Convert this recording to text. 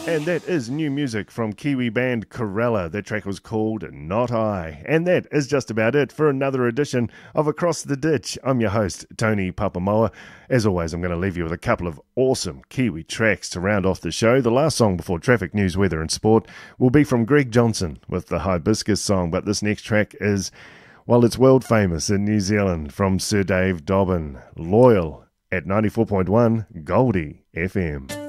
And that is new music from Kiwi band Corella. That track was called Not I. And that is just about it for another edition of Across the Ditch. I'm your host, Tony Papamoa. As always, I'm going to leave you with a couple of awesome Kiwi tracks to round off the show. The last song before traffic, news, weather and sport will be from Greg Johnson with the Hibiscus song. But this next track is, well, it's world famous in New Zealand from Sir Dave Dobbin. Loyal at 94.1 Goldie FM.